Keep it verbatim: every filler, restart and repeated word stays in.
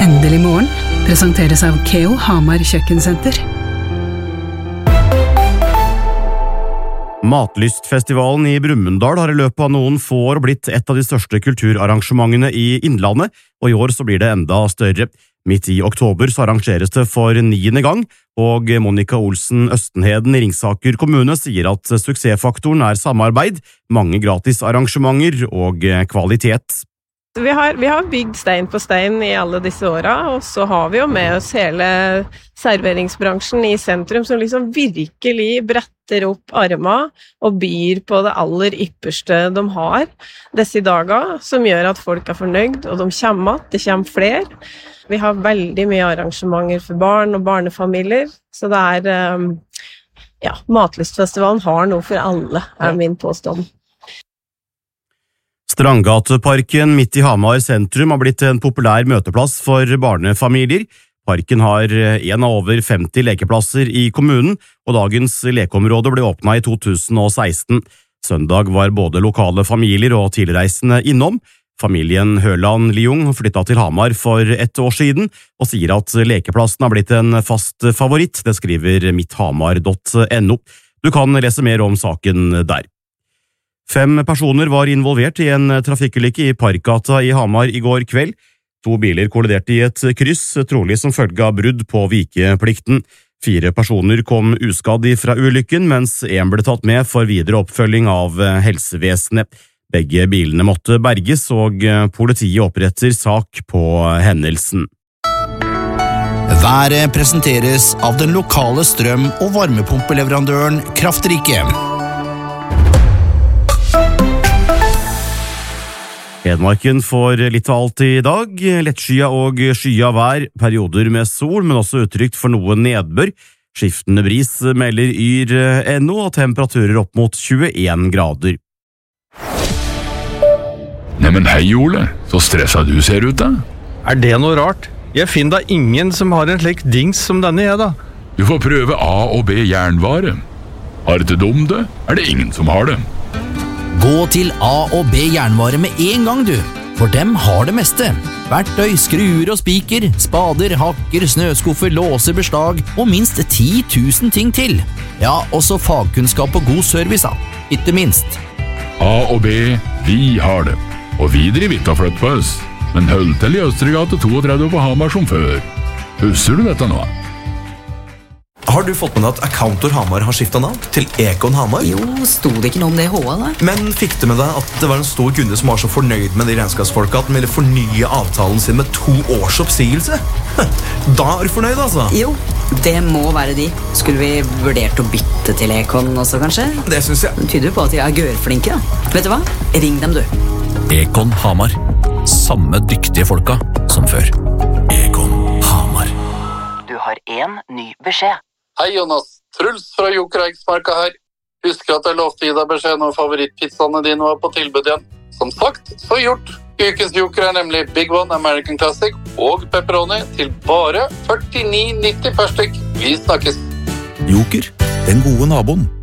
Endelig morgen presenteres av Keo Hamar Kjøkkensenter. Matlystfestivalen i Brumunddal har i løpet av noen få år blitt et av de største kulturarrangementene i Innlandet, og i år så blir det enda større. Midt i oktober så arrangeres det for niende gang, og Monica Olsen Østenheden i Ringsaker kommune sier at suksessfaktoren er samarbeid, mange gratis arrangementer og kvalitet. Vi har, vi har bygd stein på stein i alle disse åra, og så har vi jo med oss hele serveringsbransjen i sentrum som liksom virkelig bretter opp armene og byr på det aller ypperste de har disse dager, som gjør at folk er fornøyd, og de kommer att, det kommer flere. Vi har veldig mye arrangementer for barn og barnefamilier, så det er, ja, Matlystfestivalen har noe for alle, er min påstand. Strandgateparken midt i Hamar sentrum har blitt en populær møteplass for barnefamilier. Parken har en av over femti lekeplasser i kommunen, og dagens lekeområde ble åpnet i to tusen og seksten. Søndag var både lokale familier og tilreisende innom. Familien Høland Liung flyttet til Hamar for ett år siden, og sier at lekeplassen har blitt en fast favoritt. Det skriver mitthamar punktum no. Du kan lese mer om saken der. Fem personer var involvert i en trafikkulykke i Parkgata i Hamar i går kveld. To biler kolliderte i et kryss, trolig som følge av brudd på vikeplikten. Fire personer kom uskadd fra ulykken, mens en ble tatt med for videre oppfølging av helsevesenet. Begge bilene måtte berges, og politiet oppretter sak på hendelsen. Været presenteres av den lokale strøm- og varmepumpeleverandøren Kraftrike. Hedmarken får litt av alt i dag, lettskyet og skyet vær, perioder med sol, men også utrygt for noe nedbør. Skiftende bris melder yr punktum no, og temperaturer opp mot tjueen grader. Neimen hei Ole, så stressa du ser ut da. Er det noe rart? Jeg finner da ingen som har en slik dings som denne jeg da. Du får prøve A og B jernvare. Har det dum det, er det ingen som har det. Gå til A og B jernvare med en gang du, for dem har det meste. Verktøy, skruer og spiker, spader, hakker, snøskuffer, låser, beslag og minst ti tusen ting til. Ja, også fagkunnskap og god service da, ikke minst. A og B, vi har det. Og vi driver ikke å flytte på oss, men hold til i Østregate trettito på Hamar som før. Husker du dette nå? Har du fått med deg at Accountor Hamar har skiftet navn til Econ Hamar? Jo, stod det ikke noe om det i H A da? Men fikk du med deg at det var en stor kunde som var så fornøyd med de regnskapsfolka at de ville fornye avtalen sin med to års oppsigelse? Da er du fornøyd, altså? Jo, det må være de. Skulle vi vurdert å bytte til Econ også, kanskje? Det synes jeg. Det tyder jo på at de er gørflinke, da. Vet du hva? Ring dem, du. Econ Hamar. Samme dyktige folka som før. Econ Hamar. Du har en ny beskjed. Hei Jonas, Truls fra Joker Eiksmarka her. Husker at jeg lovte gi deg beskjed når favorittpizzaene dine var på tilbud igjen. Som sagt, så gjort. Ukens Joker er nemlig Big One American Classic og pepperoni til bare førtini nitti per stykk. Vi snakkes. Joker, den gode naboen.